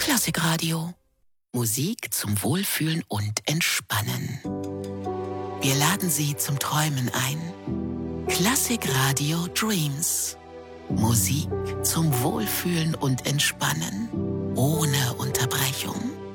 Klassikradio. Musik zum Wohlfühlen und Entspannen. Wir laden Sie zum Träumen ein. Klassikradio Dreams. Musik zum Wohlfühlen und Entspannen. Ohne Unterbrechung.